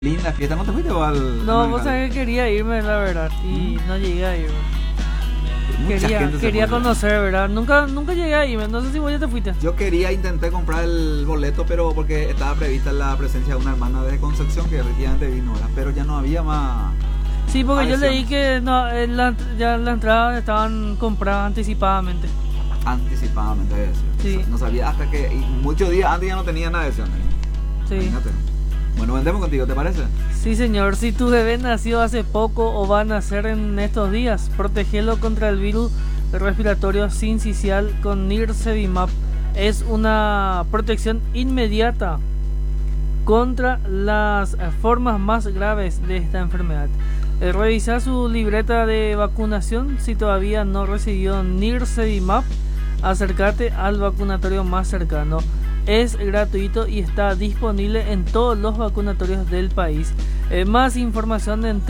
Linda fiesta, ¿no te fuiste o al No, al vos sabés que quería irme, la verdad, y no llegué a irme. Mucha gente se Quería fue. conocer, ¿verdad? Nunca llegué a irme, no sé si vos ya te fuiste. Yo intenté comprar el boleto, pero porque estaba prevista la presencia de una hermana de Concepción que efectivamente vino, ¿verdad? Pero ya no había más Sí, porque yo adhesión. leí que no, ya las entradas estaban compradas anticipadamente. Anticipadamente, había sido. Sí. No sabía hasta que muchos días antes ya no tenían adhesión. Sí. Imagínate. Bueno, vendemos contigo, ¿te parece? Sí, señor. Si tu bebé nació hace poco o va a nacer en estos días, protégelo contra el virus respiratorio sincicial con Nirsevimab. Es una protección inmediata contra las formas más graves de esta enfermedad. Revisa su libreta de vacunación. Si todavía no recibió Nirsevimab, acércate al vacunatorio más cercano. Es gratuito y está disponible en todos los vacunatorios del país. Más información en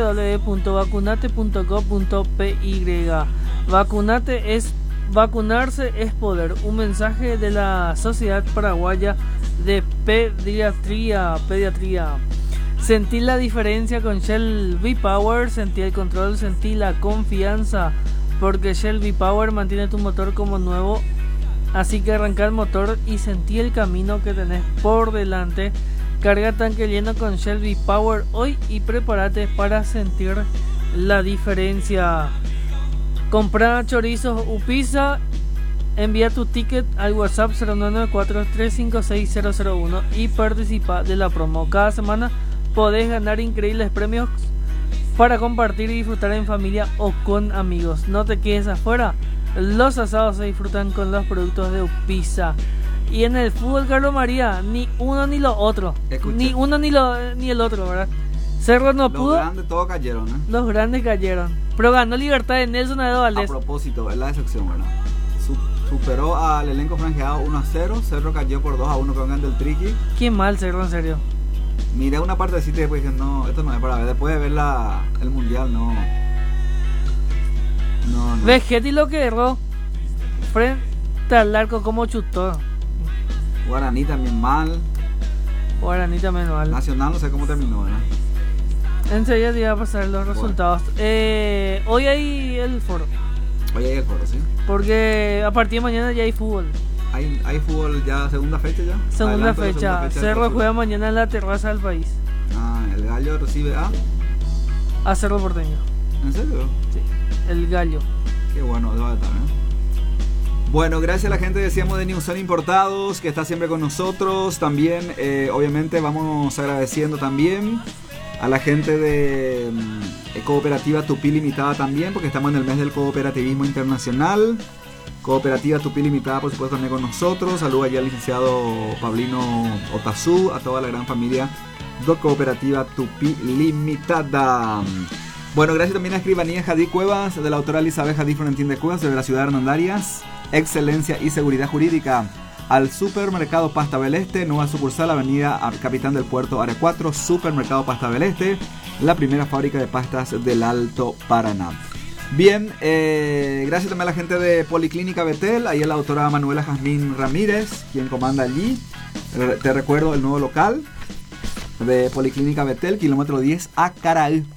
www.vacunate.gov.py. Vacunarse es poder. Un mensaje de la Sociedad Paraguaya de Pediatría. Sentí la diferencia con Shell V-Power, sentí el control, sentí la confianza, porque Shell V-Power mantiene tu motor como nuevo. Así que arranca el motor y sentí el camino que tenés por delante. Carga tanque lleno con Shell V-Power hoy y prepárate para sentir la diferencia. Compra chorizos Upisa. Envía tu ticket al WhatsApp 0994-356-001 y participa de la promo. Cada semana podés ganar increíbles premios para compartir y disfrutar en familia o con amigos. No te quedes afuera. Los asados se disfrutan con los productos de Upisa. Y en el fútbol, Carlos María, ni uno ni lo otro. Escucha. Ni uno ni el otro, ¿verdad? Cerro no Los pudo. grandes todos cayeron, ¿eh? Los grandes cayeron. Pero ganó Libertad de Nelson Aedo A Valdés. propósito, es la decepción, ¿verdad? Superó al elenco franjeado 1-0. Cerro cayó por 2-1 con el del Triqui. Qué mal Cerro, en serio. Miré una partecita y después dije, no, esto no es para ver. Después de ver el mundial, no. Vegetti lo que erró frente al arco, como chutó. Guaraní también mal. Guaraní también mal. Nacional no sé cómo terminó, ¿verdad? Enseguida te iba a pasar los resultados. Hoy hay el foro. Hoy hay el foro, ¿sí? Porque a partir de mañana ya hay fútbol. ¿Hay fútbol ya, segunda fecha ya? Segunda Adelanto de fecha. Cerro juega mañana en la terraza del país. El Gallo recibe a Cerro Porteño. ¿En serio? Sí, el Gallo. Qué bueno, eso va a estar, ¿eh? Bueno, gracias a la gente, decíamos, de Newson Importados, que está siempre con nosotros. También, obviamente, vamos agradeciendo también a la gente de Cooperativa Tupí Limitada también, porque estamos en el mes del cooperativismo internacional. Cooperativa Tupí Limitada, por supuesto, también con nosotros. Saludos allá al licenciado Pablino Otazú, a toda la gran familia de Cooperativa Tupí Limitada. Bueno, gracias también a Escribanía Jadí Cuevas, de la autora Elizabeth Jadí Florentín de Cuevas, de la ciudad de Hernandarias. Excelencia y seguridad jurídica. Al Supermercado Pastabel Este, nueva sucursal, avenida Capitán del Puerto, área 4, Supermercado Pastabel Este, la primera fábrica de pastas del Alto Paraná. Bien, gracias también a la gente de Policlínica Betel, ahí es la doctora Manuela Jazmín Ramírez, quien comanda allí. Te recuerdo el nuevo local de Policlínica Betel, kilómetro 10 a Caral,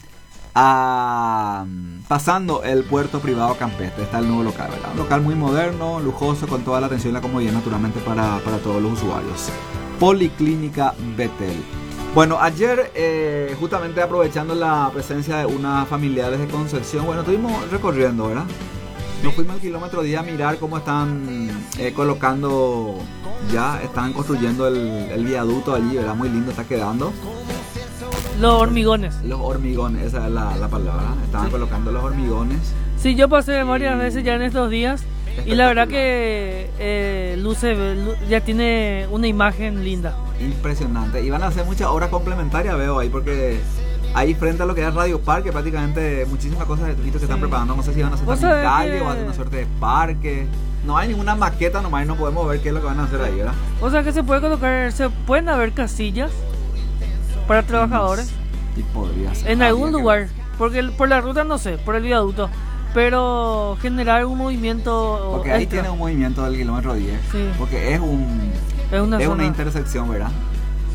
pasando el puerto privado Campestre. Está el nuevo local, ¿verdad? Un local muy moderno, lujoso, con toda la atención y la comodidad naturalmente para todos los usuarios. Policlínica Betel. Bueno, ayer, justamente aprovechando la presencia de unas familiares de Concepción, bueno, estuvimos recorriendo, ¿verdad? Nos fuimos al kilómetro 10 a mirar cómo están colocando, ya están construyendo el viaducto allí, ¿verdad? Muy lindo está quedando. Los hormigones. Los hormigones, esa es la palabra. Estaban colocando los hormigones. Sí, yo pasé varias veces ya en estos días y la verdad que ya tiene una imagen linda. Impresionante. Y van a hacer muchas obras complementarias, veo ahí, porque ahí frente a lo que es Radio Parque, prácticamente muchísimas cosas que están preparando. No sé si van a hacer también calle o hacer una suerte de parque. No hay ninguna maqueta nomás y no podemos ver qué es lo que van a hacer ahí, ¿verdad? O sea que se pueden haber casillas para trabajadores. Y podría ser. En algún lugar. Porque por la ruta no sé, por el viaducto. Pero generar un movimiento. Porque ahí tiene un movimiento del kilómetro 10. Sí. Porque es una zona. intersección, ¿verdad?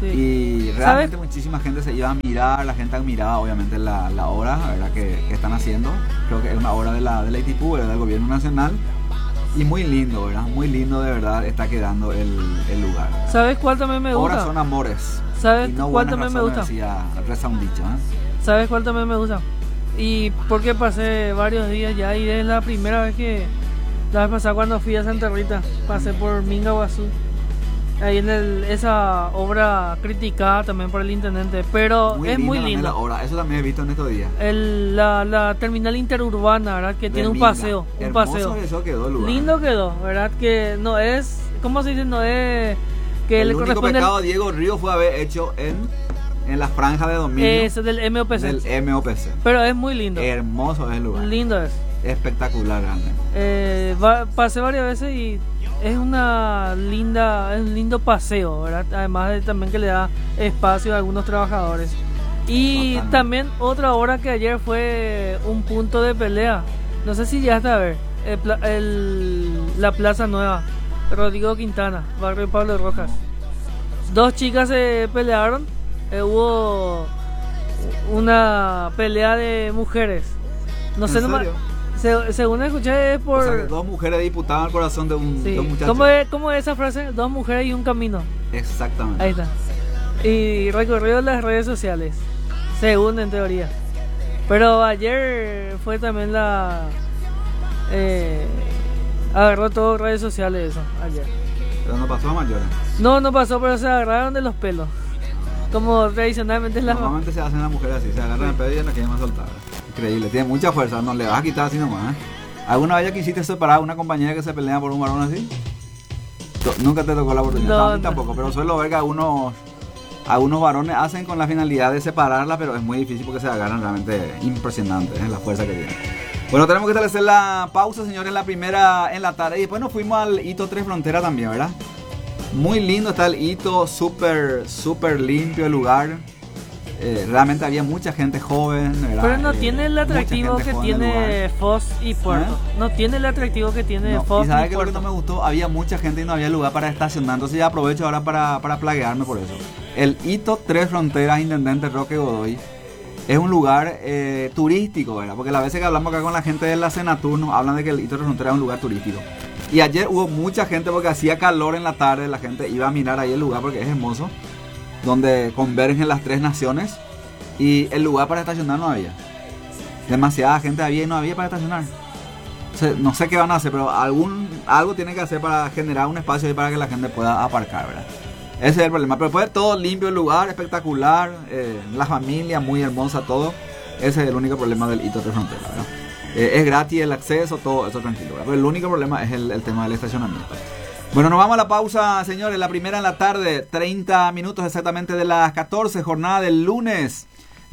Sí. Y realmente muchísima gente se iba a mirar, la gente admiraba obviamente la obra, ¿verdad? Que están haciendo. Creo que es una obra de la ITIPU, ¿verdad? Del gobierno nacional. Y muy lindo, ¿verdad? Muy lindo de verdad está quedando el lugar. ¿Sabes cuál también me gusta? Obras son amores. ¿Sabes no cuál también me gusta? Decía, reza un dicho, ¿eh? ¿Sabes cuál también me gusta? Y porque pasé varios días ya y es la primera vez que... La vez pasada cuando fui a Santa Rita, pasé por Minga Guazú. Ahí en esa obra criticada también por el intendente, pero es muy linda. La obra, eso también he visto en estos días. La terminal interurbana, ¿verdad? Que tiene un paseo. Eso quedó el lugar. Lindo quedó, ¿verdad? Que no es, ¿cómo se dice? No es que el le único corresponde. Pecado Diego Río fue haber hecho en la franja de dominio. Ese del MOPC. Del MOPC. Pero es muy lindo. Hermoso es el lugar. Lindo es. Espectacular, realmente. Pasé varias veces y es un lindo paseo, ¿verdad? Además de también que le da espacio a algunos trabajadores. Y totalmente. También otra obra que ayer fue un punto de pelea. No sé si ya está a ver. La Plaza Nueva, Rodrigo Quintana, barrio Pablo Rojas. Dos chicas se pelearon. Hubo una pelea de mujeres. No sé nomás. Según escuché es por... O sea, que dos mujeres disputaban el corazón de un muchacho. ¿Cómo es esa frase? Dos mujeres y un camino. Exactamente. Ahí está. Y recorrió las redes sociales, según en teoría. Pero ayer fue también agarró todo redes sociales eso, ayer. Pero no pasó a mayores. No pasó, pero se agarraron de los pelos. Como tradicionalmente Normalmente se hacen las mujeres así, se agarran el pelo y no quieren más soltar. Increíble, tiene mucha fuerza, no le vas a quitar así nomás, ¿eh? ¿Alguna vez ya quisiste separar a una compañera que se pelea por un varón así? Nunca te tocó la oportunidad. No, a mí tampoco, pero suelo ver que algunos varones hacen con la finalidad de separarla, pero es muy difícil porque se agarran realmente impresionante, la fuerza que tienen. Bueno, tenemos que establecer la pausa, señores, la primera en la tarde. Y después nos fuimos al Hito Tres Fronteras también, ¿verdad? Muy lindo está el Hito, súper limpio el lugar. Realmente había mucha gente joven, ¿verdad? Pero no tiene el atractivo que tiene Foz y Puerto. No tiene el atractivo que tiene Foz y Puerto. ¿Y sabes qué es lo que no me gustó? Había mucha gente y no había lugar para estacionar. Entonces ya aprovecho ahora para plaguearme por eso. El Hito Tres Fronteras, Intendente Roque Godoy, es un lugar turístico, ¿verdad? Porque las veces que hablamos acá con la gente de la Senatur nos hablan de que el Hito Tres Fronteras es un lugar turístico. Y ayer hubo mucha gente porque hacía calor en la tarde. La gente iba a mirar ahí el lugar porque es hermoso, donde convergen las tres naciones, y el lugar para estacionar no había. Demasiada gente había y no había para estacionar. O sea, no sé qué van a hacer, pero algo tienen que hacer para generar un espacio ahí para que la gente pueda aparcar, ¿verdad? Ese es el problema. Pero después todo limpio el lugar, espectacular, la familia muy hermosa, todo. Ese es el único problema del Hito Tres Fronteras, ¿verdad? Es gratis el acceso, todo eso tranquilo, ¿verdad? Pero el único problema es el tema del estacionamiento. Bueno, nos vamos a la pausa, señores. La primera en la tarde, 30 minutos exactamente de las 14, jornada del lunes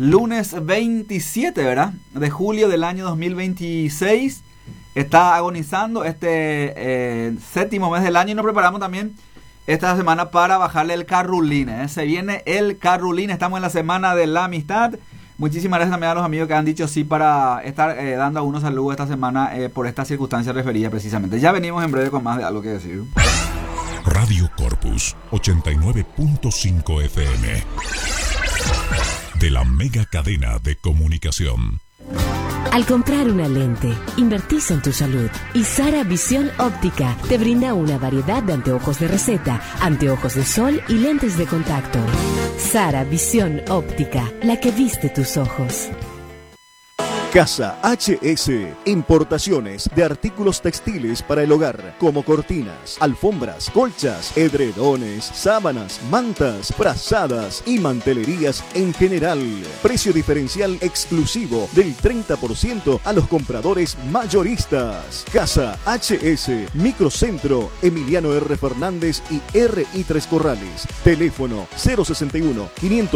27, ¿verdad? De julio del año 2026. Está agonizando este séptimo mes del año y nos preparamos también esta semana para bajarle el carrulín, ¿eh? Se viene el carrulín, estamos en la semana de la amistad. Muchísimas gracias también a los amigos que han dicho sí para estar dando algunos saludos esta semana por esta circunstancia referida precisamente. Ya venimos en breve con más de algo que decir. Radio Corpus 89.5 FM de la mega cadena de comunicación. Al comprar una lente, invertís en tu salud. Y Sara Visión Óptica te brinda una variedad de anteojos de receta, anteojos de sol y lentes de contacto. Sara Visión Óptica, la que viste tus ojos. Casa HS, importaciones de artículos textiles para el hogar, como cortinas, alfombras, colchas, edredones, sábanas, mantas, frazadas y mantelerías en general. Precio diferencial exclusivo del 30% a los compradores mayoristas. Casa HS, Microcentro, Emiliano R. Fernández y R.I. Tres Corrales. Teléfono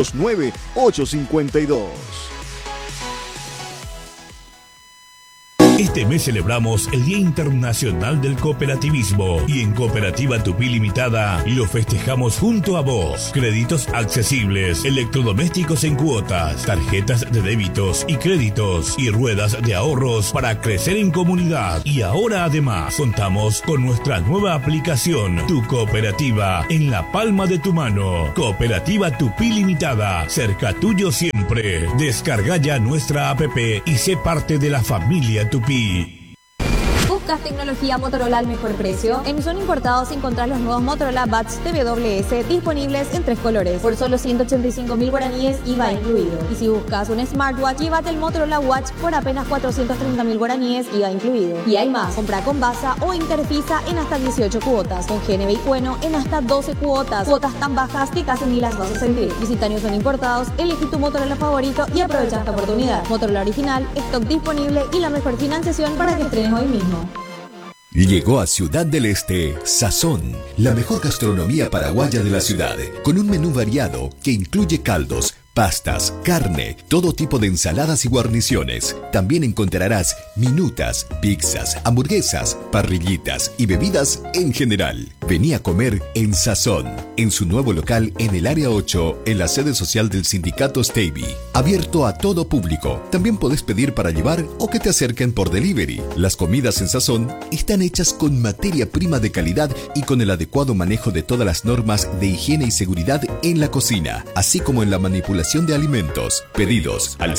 061-509-852. Este mes celebramos el Día Internacional del Cooperativismo y en Cooperativa Tupí Limitada lo festejamos junto a vos. Créditos accesibles, electrodomésticos en cuotas, tarjetas de débitos y créditos y ruedas de ahorros para crecer en comunidad. Y ahora además contamos con nuestra nueva aplicación, Tu Cooperativa, en la palma de tu mano. Cooperativa Tupí Limitada, cerca tuyo siempre. Descarga ya nuestra app y sé parte de la familia Tupí. ¿Buscas tecnología Motorola al mejor precio? En Son Importados encontrás los nuevos Motorola Buds TWS disponibles en 3 colores por solo 185.000 guaraníes, IVA incluido. Y si buscas un smartwatch, llévate el Motorola Watch por apenas 430.000 guaraníes, IVA incluido. Y hay más, compra con Basa o Interfisa en hasta 18 cuotas, con GNB y Cueno en hasta 12 cuotas. Cuotas tan bajas que casi ni las vas a sentir. Visita New Son Importados, elegí tu Motorola favorito y aprovecha esta oportunidad. Motorola original, stock disponible y la mejor financiación para que estrenes hoy mismo. Llegó a Ciudad del Este Sazón, la mejor gastronomía paraguaya de la ciudad, con un menú variado que incluye caldos, pastas, carne, todo tipo de ensaladas y guarniciones. También encontrarás minutas, pizzas, hamburguesas, parrillitas y bebidas en general. Vení a comer en Sazón, en su nuevo local en el área 8, en la sede social del sindicato Stevie. Abierto a todo público. También podés pedir para llevar o que te acerquen por delivery. Las comidas en Sazón están hechas con materia prima de calidad y con el adecuado manejo de todas las normas de higiene y seguridad en la cocina, así como en la manipulación de alimentos. Pedidos al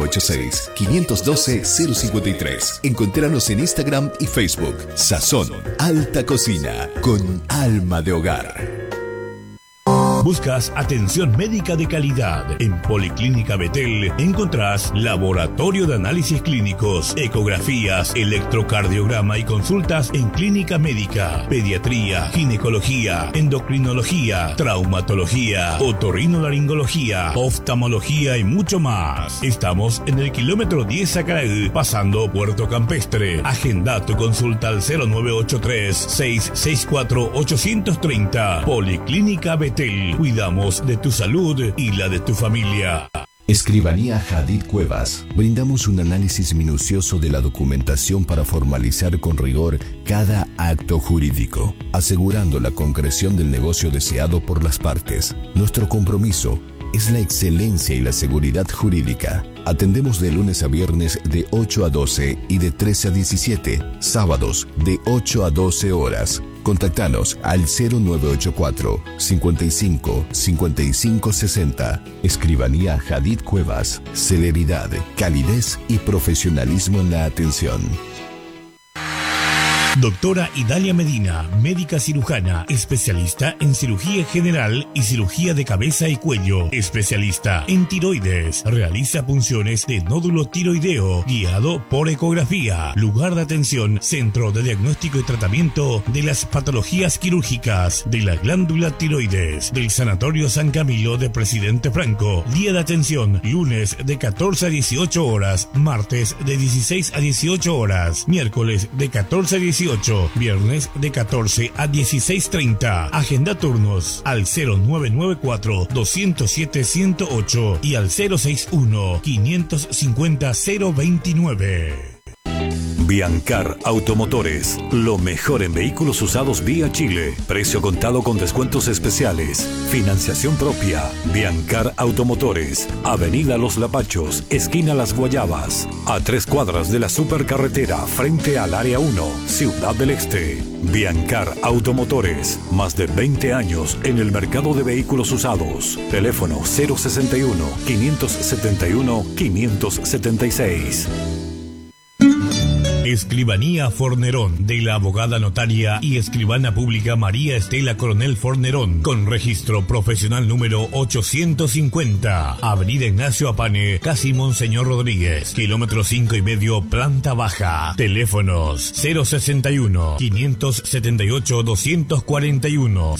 0986-512-053. Encontranos en Instagram y Facebook. Sazón, alta cocina, con alma de hogar. ¿Buscas atención médica de calidad? En Policlínica Betel encontrás laboratorio de análisis clínicos, ecografías, electrocardiograma y consultas en clínica médica, pediatría, ginecología, endocrinología, traumatología, otorrinolaringología, oftalmología y mucho más. Estamos en el kilómetro 10 Sacaraí, pasando Puerto Campestre. Agenda tu consulta al 0983-664-830. Policlínica Betel. Cuidamos de tu salud y la de tu familia. Escribanía Jadid Cuevas. Brindamos un análisis minucioso de la documentación para formalizar con rigor cada acto jurídico, asegurando la concreción del negocio deseado por las partes. Nuestro compromiso es la excelencia y la seguridad jurídica. Atendemos de lunes a viernes de 8 a 12 y de 13 a 17, sábados de 8 a 12 horas. Contáctanos al 0984 55 55 60. Escribanía Jadid Cuevas. Celeridad, calidez y profesionalismo en la atención. Doctora Idalia Medina, médica cirujana, especialista en cirugía general y cirugía de cabeza y cuello, especialista en tiroides, realiza punciones de nódulo tiroideo, guiado por ecografía, lugar de atención, centro de diagnóstico y tratamiento de las patologías quirúrgicas de la glándula tiroides, del Sanatorio San Camilo de Presidente Franco, día de atención, lunes de 14 a 18 horas, martes de 16 a 18 horas, miércoles de 14 a 18, viernes de 14 a 16:30. Agenda turnos al 0994-207-108 y al 061-550-029. Biancar Automotores, lo mejor en vehículos usados vía Chile. Precio contado con descuentos especiales. Financiación propia. Biancar Automotores, Avenida Los Lapachos, esquina Las Guayabas. A 3 cuadras de la supercarretera, frente al Área 1, Ciudad del Este. Biancar Automotores, más de 20 años en el mercado de vehículos usados. Teléfono 061-571-576. Escribanía Fornerón, de la abogada notaria y escribana pública María Estela Coronel Fornerón, con registro profesional número 850, Avenida Ignacio Apane, casi Monseñor Rodríguez, kilómetro 5,5, planta baja. Teléfonos 061-578-241,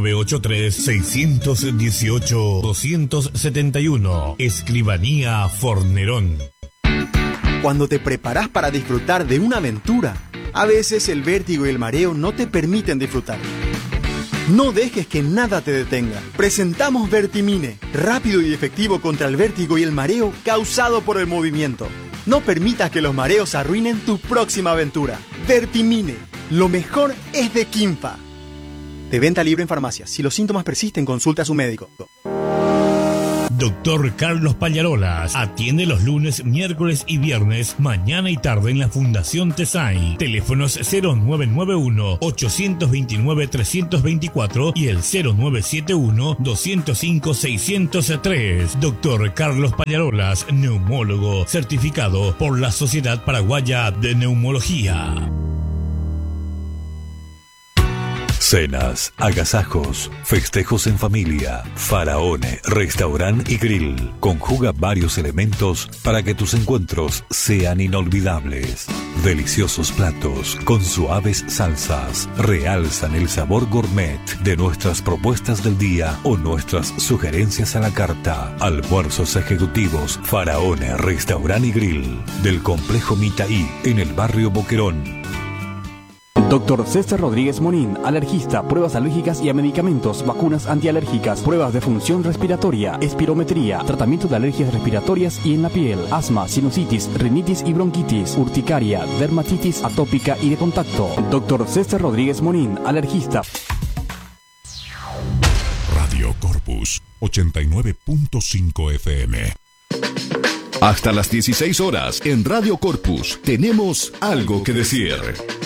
0983-618-271. Escribanía Fornerón. Cuando te preparas para disfrutar de una aventura, a veces el vértigo y el mareo no te permiten disfrutar. No dejes que nada te detenga. Presentamos Vertimine, rápido y efectivo contra el vértigo y el mareo causado por el movimiento. No permitas que los mareos arruinen tu próxima aventura. Vertimine, lo mejor es de Quimpa. De venta libre en farmacias. Si los síntomas persisten, consulta a su médico. Doctor Carlos Pallarolas atiende los lunes, miércoles y viernes, mañana y tarde en la Fundación Tesai. Teléfonos 0991-829-324 y el 0971-205-603. Doctor Carlos Pallarolas, neumólogo, certificado por la Sociedad Paraguaya de Neumología. Cenas, agasajos, festejos en familia. Faraone, restaurante y grill. Conjuga varios elementos para que tus encuentros sean inolvidables. Deliciosos platos con suaves salsas realzan el sabor gourmet de nuestras propuestas del día o nuestras sugerencias a la carta. Almuerzos ejecutivos. Faraone, restaurante y grill. Del complejo Mitaí en el barrio Boquerón. Dr. César Rodríguez Morín, alergista, pruebas alérgicas y a medicamentos, vacunas antialérgicas, pruebas de función respiratoria, espirometría, tratamiento de alergias respiratorias y en la piel, asma, sinusitis, rinitis y bronquitis, urticaria, dermatitis atópica y de contacto. Dr. César Rodríguez Morín, alergista. Radio Corpus 89.5 FM. Hasta las 16 horas en Radio Corpus tenemos algo que decir.